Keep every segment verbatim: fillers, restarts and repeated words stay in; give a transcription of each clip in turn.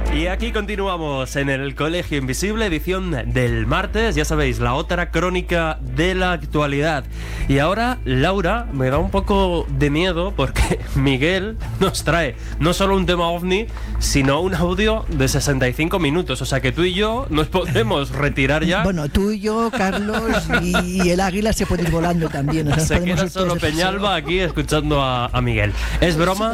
Y aquí continuamos en el Colegio Invisible, edición del martes, ya sabéis, la otra crónica de la actualidad. Y ahora, Laura, me da un poco de miedo porque Miguel nos trae no solo un tema ovni, sino un audio de sesenta y cinco minutos. O sea que tú y yo nos podemos retirar ya. Bueno, tú y yo, Carlos, y, y el águila se puede ir volando también. O sea, se queda solo Peñalba aquí escuchando a, a Miguel. Es broma,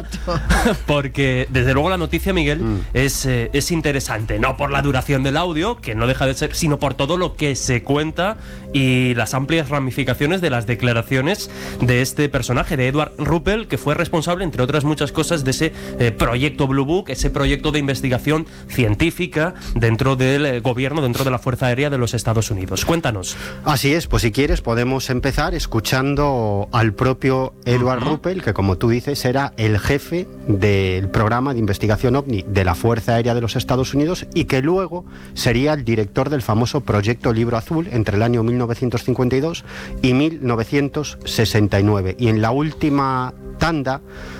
porque desde luego la noticia, Miguel, mm. es... Eh, es interesante, no por la duración del audio, que no deja de ser, sino por todo lo que se cuenta y las amplias ramificaciones de las declaraciones de este personaje, de Edward Ruppel, que fue responsable, entre otras muchas cosas, de ese eh, proyecto Blue Book, ese proyecto de investigación científica dentro del eh, gobierno, dentro de la Fuerza Aérea de los Estados Unidos. Cuéntanos. Así es, pues si quieres podemos empezar escuchando al propio Edward uh-huh. Ruppel, que como tú dices era el jefe del programa de investigación OVNI de la Fuerza Aérea de los Estados Unidos y que luego sería el director del famoso Proyecto Libro Azul entre el año mil novecientos cincuenta y dos y mil novecientos sesenta y nueve. Y en la última tanda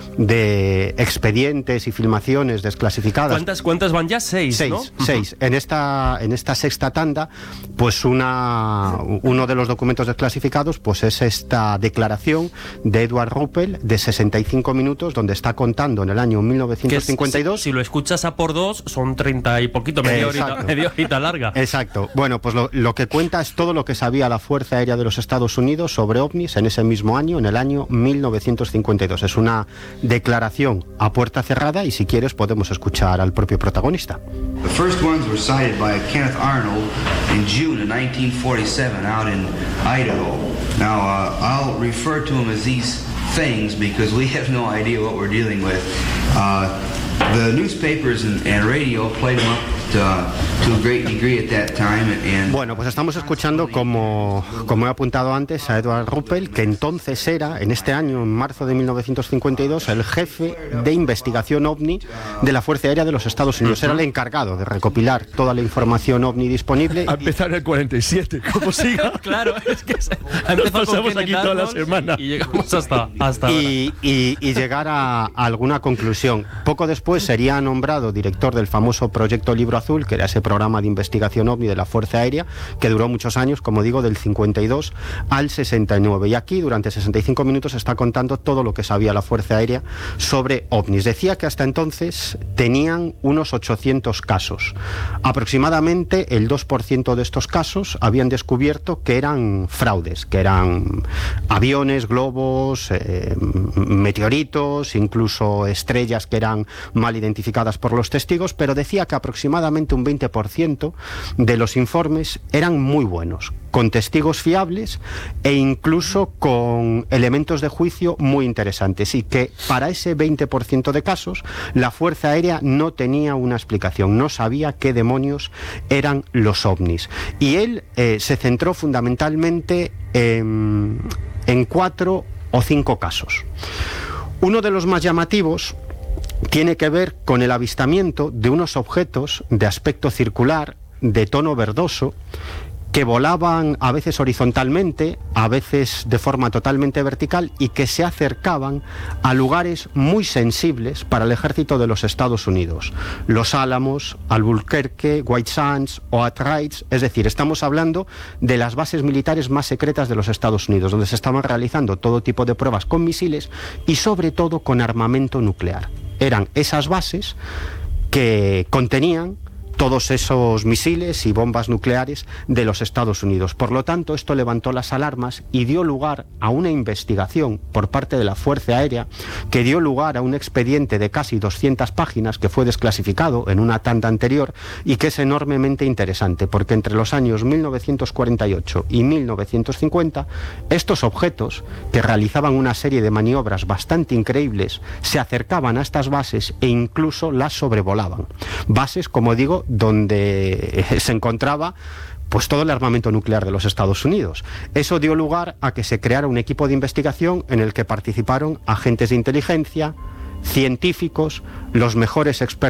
de expedientes y filmaciones desclasificadas. ¿Cuántas, cuántas van ya? Seis, seis, ¿no? Seis. Uh-huh. En esta, en esta sexta tanda, pues una, uno de los documentos desclasificados, pues es esta declaración de Edward Ruppel de sesenta y cinco minutos, donde está contando en el año mil novecientos cincuenta y dos. Si, si lo escuchas a por dos, son treinta y poquito, media horita, media horita larga. Exacto. Bueno, pues lo, lo que cuenta es todo lo que sabía la Fuerza Aérea de los Estados Unidos sobre ovnis en ese mismo año, en el año mil novecientos cincuenta y dos. Es una declaración a puerta cerrada y si quieres podemos escuchar al propio protagonista. The first ones were sighted by Kenneth Arnold in June of nineteen forty-seven out in Idaho. Now uh, I'll refer to them as these things because we have no idea what we're dealing with. Uh, the newspapers and, and radio played them up Uh, to a great degree at that time and... Bueno, pues estamos escuchando, como, como he apuntado antes, a Edward Ruppel, que entonces era, en este año, en marzo de mil novecientos cincuenta y dos, el jefe de investigación OVNI de la Fuerza Aérea de los Estados Unidos. Era el encargado de recopilar toda la información OVNI disponible. A empezar en el cuarenta y siete, como siga. Claro, es que se... nos pasamos aquí toda la semana. Y llegamos hasta, hasta y, y, y llegar a, a alguna conclusión. Poco después sería nombrado director del famoso Proyecto Libro Azul, que era ese programa de investigación OVNI de la Fuerza Aérea, que duró muchos años, como digo, del cincuenta y dos al sesenta y nueve. Y aquí, durante sesenta y cinco minutos, está contando todo lo que sabía la Fuerza Aérea sobre ovnis. Decía que hasta entonces tenían unos ochocientos casos. Aproximadamente el dos por ciento de estos casos habían descubierto que eran fraudes, que eran aviones, globos, eh, meteoritos, incluso estrellas que eran mal identificadas por los testigos, pero decía que aproximadamente un veinte por ciento de los informes eran muy buenos, con testigos fiables e incluso con elementos de juicio muy interesantes, y que para ese veinte por ciento de casos la Fuerza Aérea no tenía una explicación, no sabía qué demonios eran los ovnis. Y él eh, se centró fundamentalmente en, en cuatro o cinco casos. Uno de los más llamativos tiene que ver con el avistamiento de unos objetos de aspecto circular, de tono verdoso, que volaban a veces horizontalmente, a veces de forma totalmente vertical, y que se acercaban a lugares muy sensibles para el ejército de los Estados Unidos. Los Álamos, Albuquerque, White Sands o Atrides, es decir, estamos hablando de las bases militares más secretas de los Estados Unidos, donde se estaban realizando todo tipo de pruebas con misiles y sobre todo con armamento nuclear. Eran esas bases que contenían todos esos misiles y bombas nucleares de los Estados Unidos. Por lo tanto, esto levantó las alarmas y dio lugar a una investigación por parte de la Fuerza Aérea, que dio lugar a un expediente de casi doscientas páginas que fue desclasificado en una tanda anterior y que es enormemente interesante, porque entre los años mil novecientos cuarenta y ocho y mil novecientos cincuenta, estos objetos, que realizaban una serie de maniobras bastante increíbles, se acercaban a estas bases e incluso las sobrevolaban. Bases, como digo, donde se encontraba pues todo el armamento nuclear de los Estados Unidos. Eso dio lugar a que se creara un equipo de investigación en el que participaron agentes de inteligencia, científicos, los mejores expertos